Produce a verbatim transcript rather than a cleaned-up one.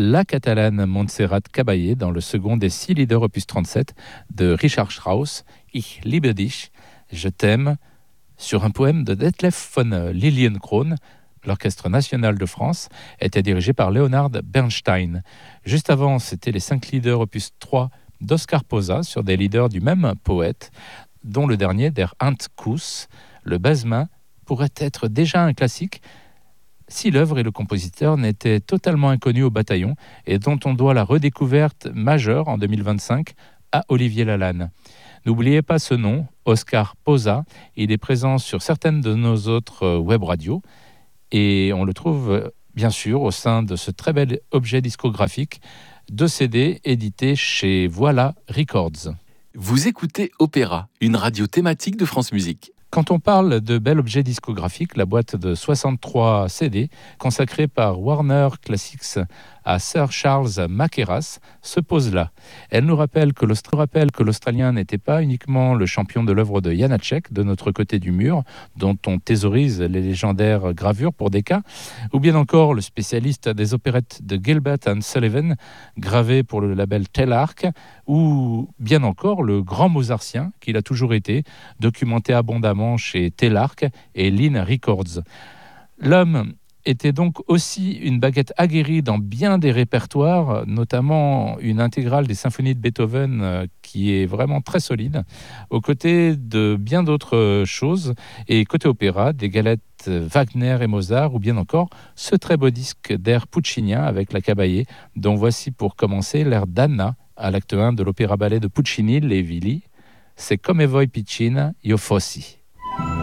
la catalane Montserrat Caballé dans le second des six leaders opus trente-sept de Richard Strauss, Ich liebe dich, je t'aime, sur un poème de Detlef von Lilienkron. L'Orchestre national de France était dirigé par Leonard Bernstein. Juste avant, c'était les cinq leaders opus trois d'Oskar Posa sur des leaders du même poète, dont le dernier, Der Handkuss, le basse-main, pourrait être déjà un classique si l'œuvre et le compositeur n'étaient totalement inconnus au bataillon et dont on doit la redécouverte majeure en deux mille vingt-cinq à Olivier Lalanne. N'oubliez pas ce nom, Oskar Posa. Il est présent sur certaines de nos autres web radios et on le trouve bien sûr au sein de ce très bel objet discographique, deux C D édités chez Voilà Records. Vous écoutez Opéra, une radio thématique de France Musique. Quand on parle de bel objet discographique, la boîte de soixante-trois C D consacrée par Warner Classics à Sir Charles Mackerras se pose là. Elle nous rappelle que, l'Aust- rappelle que l'Australien n'était pas uniquement le champion de l'œuvre de Janacek de notre côté du mur, dont on thésaurise les légendaires gravures pour des cas, ou bien encore le spécialiste des opérettes de Gilbert and Sullivan, gravé pour le label Telarc, ou bien encore le grand mozartien qu'il a toujours été, documenté abondamment chez Telarc et Lynn Records. L'homme était donc aussi une baguette aguerrie dans bien des répertoires, notamment une intégrale des symphonies de Beethoven euh, qui est vraiment très solide, aux côtés de bien d'autres choses, et côté opéra, des galettes Wagner et Mozart, ou bien encore ce très beau disque d'air puccinien avec la Caballé, dont voici pour commencer l'air d'Anna à l'acte un de l'opéra-ballet de Puccini, Les Villi, c'est Come voi piccina, io fossi.